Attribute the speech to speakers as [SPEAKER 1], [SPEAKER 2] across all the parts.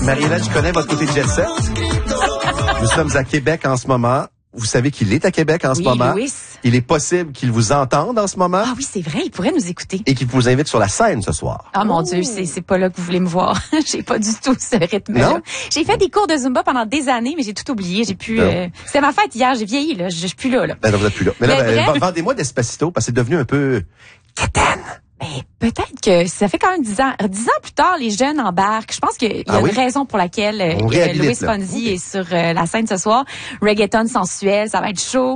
[SPEAKER 1] Marie-Hélène, je connais votre côté jet set. Nous sommes à Québec en ce moment. Vous savez qu'il est à Québec en ce moment.
[SPEAKER 2] Louis.
[SPEAKER 1] Il est possible qu'il vous entende en ce moment.
[SPEAKER 2] Ah oui, c'est vrai, il pourrait nous écouter.
[SPEAKER 1] Et qu'il vous invite sur la scène ce soir.
[SPEAKER 2] Ah mon Dieu, c'est pas là que vous voulez me voir. J'ai pas du tout ce rythme-là. J'ai fait des cours de Zumba pendant des années, mais j'ai tout oublié. J'ai pu. C'était ma fête hier, j'ai vieilli là. Je suis plus là.
[SPEAKER 1] Ben non, vous êtes plus là. Mais là, vendez-moi Despacito parce que c'est devenu un peu quétaine.
[SPEAKER 2] Mais peut-être que ça fait quand même 10 ans. 10 ans plus tard, les jeunes embarquent. Je pense qu'il y a une raison pour laquelle Louis Fonzi est sur la scène ce soir. Reggaeton sensuel, ça va être chaud.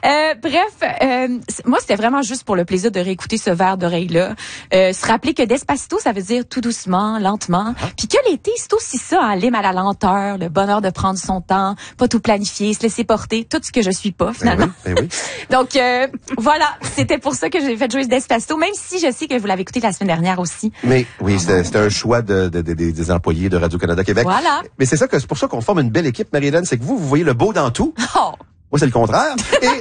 [SPEAKER 2] Moi, c'était vraiment juste pour le plaisir de réécouter ce verre d'oreille-là. Se rappeler que Despacito, ça veut dire tout doucement, lentement. Puis que l'été, c'est aussi ça, hein, l'hymne à la lenteur, le bonheur de prendre son temps, pas tout planifier, se laisser porter, tout ce que je suis pas, finalement.
[SPEAKER 1] Ben oui.
[SPEAKER 2] Donc, voilà, c'était pour ça que j'ai fait jouer Despacito, même si je sais que vous l'avez écouté la semaine dernière aussi.
[SPEAKER 1] Mais oui, c'était un choix des employés de Radio-Canada Québec.
[SPEAKER 2] Voilà.
[SPEAKER 1] Mais c'est pour ça qu'on forme une belle équipe, Marie-Hélène, c'est que vous voyez le beau dans tout.
[SPEAKER 2] Oh.
[SPEAKER 1] Moi, c'est le contraire.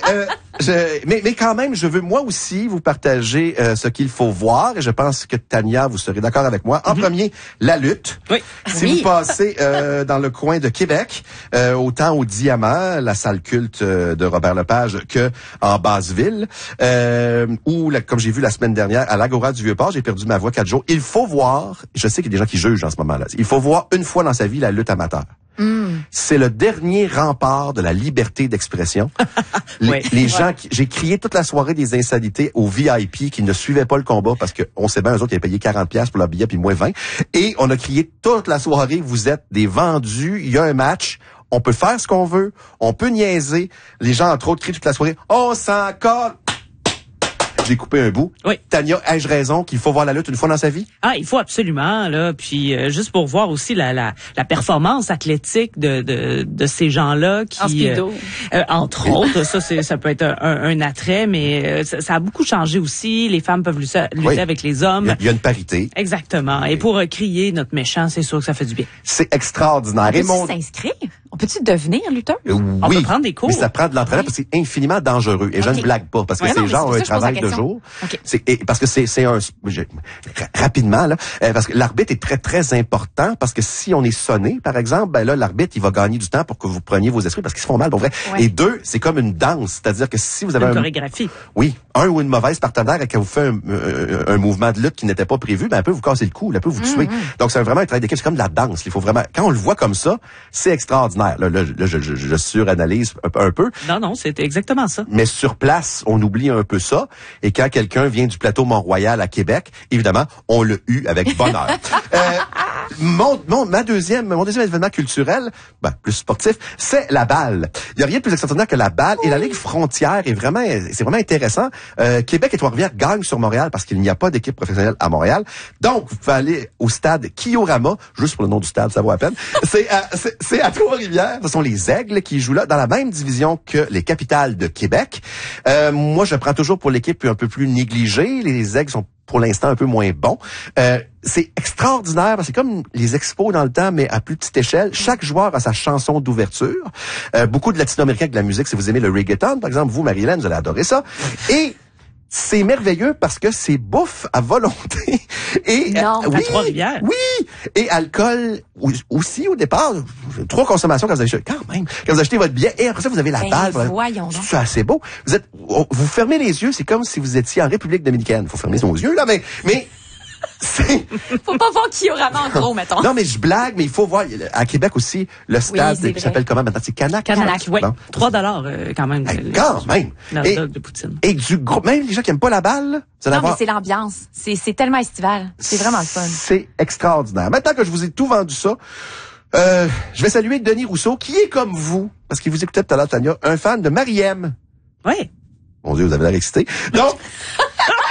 [SPEAKER 1] Et mais quand même, je veux moi aussi vous partager ce qu'il faut voir. Et je pense que Tania, vous serez d'accord avec moi. En premier, la lutte.
[SPEAKER 3] Oui.
[SPEAKER 1] Si vous passez dans le coin de Québec, autant au Diamant, la salle culte de Robert Lepage, que en Basse-Ville, ou comme j'ai vu la semaine dernière à l'Agora du Vieux-Port, j'ai perdu ma voix 4 jours. Il faut voir. Je sais qu'il y a des gens qui jugent en ce moment-là. Il faut voir une fois dans sa vie la lutte amateur. C'est le dernier rempart de la liberté d'expression. Les gens j'ai crié toute la soirée des insanités aux VIP qui ne suivaient pas le combat parce que on sait bien, eux autres, ils avaient payé 40$ pour leur billet puis moins 20. Et on a crié toute la soirée, vous êtes des vendus, il y a un match. On peut faire ce qu'on veut, on peut niaiser. Les gens, entre autres, crient toute la soirée, on s'en colle. J'ai coupé un bout.
[SPEAKER 3] Oui.
[SPEAKER 1] Tania, ai-je raison qu'il faut voir la lutte une fois dans sa vie?
[SPEAKER 3] Ah, il faut absolument, là. Puis juste pour voir aussi la performance athlétique de ces gens-là qui
[SPEAKER 2] en speedo.
[SPEAKER 3] Entre autres, ça peut être un attrait, mais ça a beaucoup changé aussi. Les femmes peuvent lutter avec les hommes.
[SPEAKER 1] Il y a une parité.
[SPEAKER 3] Exactement. Et pour crier notre méchant, c'est sûr que ça fait du bien.
[SPEAKER 1] C'est extraordinaire.
[SPEAKER 2] On peut s'inscrire? On peut-tu devenir lutteur?
[SPEAKER 1] Oui.
[SPEAKER 3] On peut prendre des cours.
[SPEAKER 1] Mais ça prend de l'entraînement parce que c'est infiniment dangereux. Et je ne blague pas parce que ces gens ont un travail de jour. Parce que c'est rapidement, là, parce que l'arbitre est très, très important parce que si on est sonné, par exemple, ben là, l'arbitre, il va gagner du temps pour que vous preniez vos esprits parce qu'ils se font mal, pour vrai. Ouais. Et deux, c'est comme une danse. C'est-à-dire que si vous avez
[SPEAKER 3] une chorégraphie.
[SPEAKER 1] Oui. Un ou une mauvaise partenaire et qu'elle vous fait un mouvement de lutte qui n'était pas prévu, ben, elle peut vous casser le cou, elle peut vous tuer. Donc, c'est vraiment un travail d'équipe. C'est comme de la danse. Il faut vraiment, quand on le voit comme ça, c'est extraordinaire. Là, je suranalyse un peu.
[SPEAKER 3] Non, c'est exactement ça.
[SPEAKER 1] Mais sur place, on oublie un peu ça. Et quand quelqu'un vient du plateau Mont-Royal à Québec, évidemment, on l'a eu avec bonheur. Mon deuxième événement culturel, plus sportif, c'est la balle. Il y a rien de plus extraordinaire que la balle et la Ligue Frontière c'est vraiment intéressant. Québec et Trois-Rivières gagnent sur Montréal parce qu'il n'y a pas d'équipe professionnelle à Montréal. Donc, vous pouvez aller au stade Kiorama, juste pour le nom du stade, ça vaut la peine. C'est à Trois-Rivières. Ce sont les Aigles qui jouent là dans la même division que les Capitales de Québec. Moi, je prends toujours pour l'équipe un peu plus négligée. Les Aigles sont pour l'instant un peu moins bons. C'est extraordinaire parce que c'est comme les expos dans le temps, mais à plus petite échelle. Chaque joueur a sa chanson d'ouverture. Beaucoup de latino-américains avec de la musique. Si vous aimez le reggaeton, par exemple, vous, Marie-Hélène, vous allez adorer ça. Et c'est merveilleux parce que c'est bouffe à volonté. Et
[SPEAKER 3] à Trois-Rivières.
[SPEAKER 1] Oui, et alcool aussi au départ. 3 consommations quand vous achetez quand vous achetez votre billet et après ça vous avez la balle.
[SPEAKER 2] Voyons donc.
[SPEAKER 1] C'est assez beau. Vous fermez les yeux, c'est comme si vous étiez en République dominicaine. Faut fermer nos yeux là, mais
[SPEAKER 2] faut pas voir Kiorama en gros, mettons.
[SPEAKER 1] Non, mais je blague, mais il faut voir. À Québec aussi, le stade qui s'appelle comment maintenant? C'est Canac.
[SPEAKER 3] Canac, oui. Bon. $3 quand même.
[SPEAKER 1] Quand même.
[SPEAKER 3] De poutine.
[SPEAKER 1] Et du gros, même les gens qui aiment pas la balle,
[SPEAKER 2] mais c'est l'ambiance. C'est tellement estival. C'est vraiment le fun.
[SPEAKER 1] C'est extraordinaire. Maintenant que je vous ai tout vendu ça, je vais saluer Denis Rousseau, qui est comme vous, parce qu'il vous écoutait tout à l'heure, Tania, un fan de Marie-M.
[SPEAKER 3] Oui.
[SPEAKER 1] Mon Dieu, vous avez l'air excité. Donc,